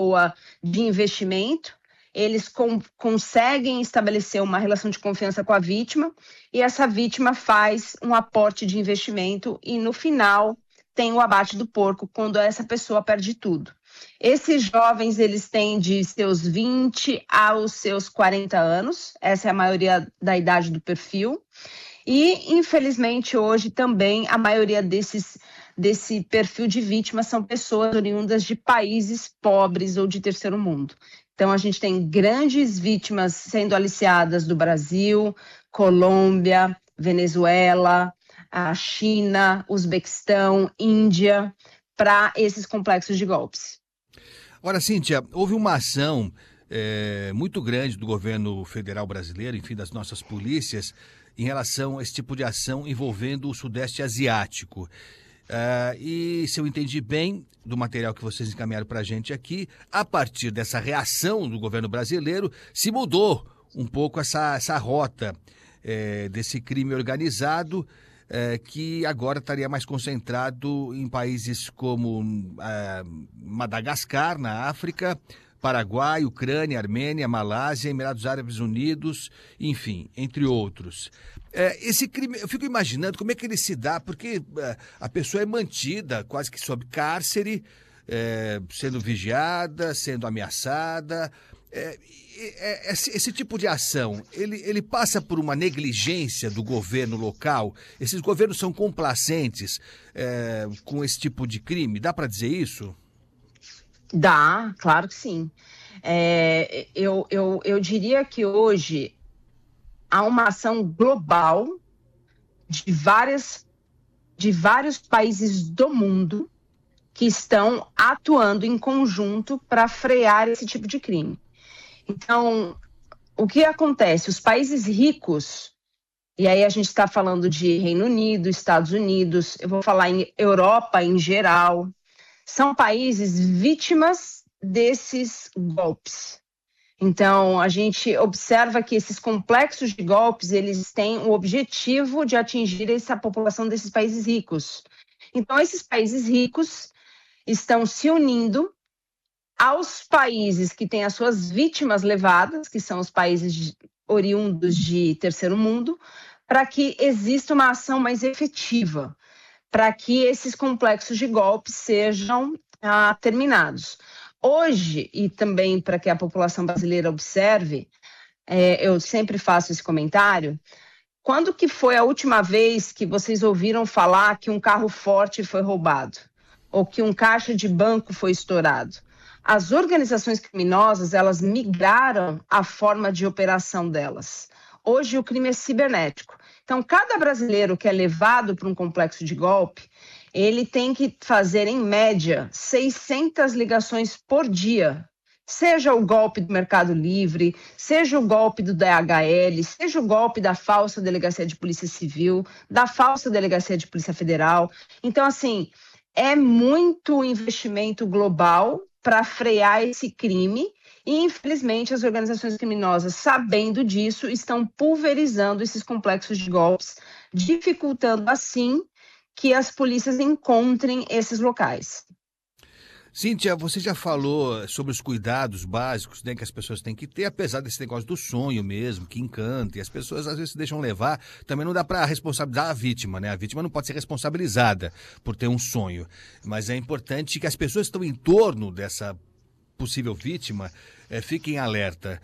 pessoa de investimento, eles conseguem estabelecer uma relação de confiança com a vítima e essa vítima faz um aporte de investimento e no final tem o abate do porco quando essa pessoa perde tudo. Esses jovens, eles têm de seus 20 aos seus 40 anos, essa é a maioria da idade do perfil. E, infelizmente, hoje também a maioria desse perfil de vítimas são pessoas oriundas de países pobres ou de terceiro mundo. Então, a gente tem grandes vítimas sendo aliciadas do Brasil, Colômbia, Venezuela, a China, Uzbequistão, Índia, para esses complexos de golpes. Ora, Cíntia, houve uma ação muito grande do governo federal brasileiro, enfim, das nossas polícias, em relação a esse tipo de ação envolvendo o Sudeste Asiático. E, se eu entendi bem do material que vocês encaminharam para a gente aqui, a partir dessa reação do governo brasileiro, se mudou um pouco essa rota desse crime organizado, que agora estaria mais concentrado em países como Madagascar, na África, Paraguai, Ucrânia, Armênia, Malásia, Emirados Árabes Unidos, enfim, entre outros. Esse crime, eu fico imaginando como é que ele se dá, porque a pessoa é mantida quase que sob cárcere, sendo vigiada, sendo ameaçada. Esse tipo de ação, ele passa por uma negligência do governo local? Esses governos são complacentes com esse tipo de crime? Dá para dizer isso? Dá, claro que sim. Eu diria que hoje há uma ação global de vários países do mundo que estão atuando em conjunto para frear esse tipo de crime. Então, o que acontece? Os países ricos, e aí a gente está falando de Reino Unido, Estados Unidos, eu vou falar em Europa em geral, são países vítimas desses golpes. Então, a gente observa que esses complexos de golpes, eles têm o objetivo de atingir essa população desses países ricos. Então, esses países ricos estão se unindo aos países que têm as suas vítimas levadas, que são os países oriundos de terceiro mundo, para que exista uma ação mais efetiva, para que esses complexos de golpes sejam terminados. Hoje, e também para que a população brasileira observe, eu sempre faço esse comentário, quando que foi a última vez que vocês ouviram falar que um carro forte foi roubado? Ou que um caixa de banco foi estourado? As organizações criminosas, elas migraram a forma de operação delas. Hoje o crime é cibernético. Então, cada brasileiro que é levado para um complexo de golpe, ele tem que fazer, em média, 600 ligações por dia. Seja o golpe do Mercado Livre, seja o golpe do DHL, seja o golpe da falsa delegacia de polícia civil, da falsa delegacia de polícia federal. Então, assim, é muito investimento global para frear esse crime e, infelizmente, as organizações criminosas, sabendo disso, estão pulverizando esses complexos de golpes, dificultando, assim, que as polícias encontrem esses locais. Cíntia, você já falou sobre os cuidados básicos, né, que as pessoas têm que ter, apesar desse negócio do sonho mesmo, que encanta, e as pessoas às vezes se deixam levar. Também não dá para responsabilizar a vítima, né? A vítima não pode ser responsabilizada por ter um sonho, mas é importante que as pessoas que estão em torno dessa possível vítima fiquem alerta.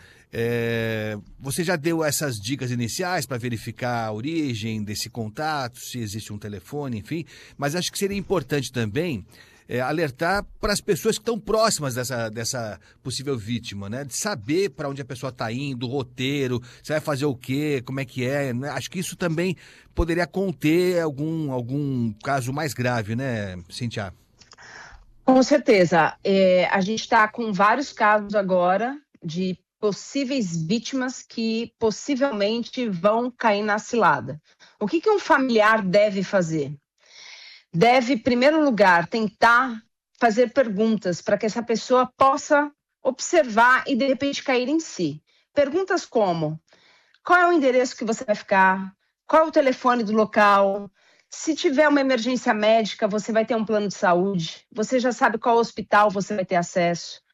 Você já deu essas dicas iniciais para verificar a origem desse contato, se existe um telefone, enfim, mas acho que seria importante também alertar para as pessoas que estão próximas dessa possível vítima, né? De saber para onde a pessoa está indo, o roteiro, você vai fazer o quê, como é que é, né? Acho que isso também poderia conter algum caso mais grave, né, Cíntia? Com certeza. A gente está com vários casos agora de possíveis vítimas que possivelmente vão cair na cilada. O que um familiar deve fazer? Deve, em primeiro lugar, tentar fazer perguntas para que essa pessoa possa observar e, de repente, cair em si. Perguntas como: qual é o endereço que você vai ficar? Qual é o telefone do local? Se tiver uma emergência médica, você vai ter um plano de saúde? Você já sabe qual hospital você vai ter acesso?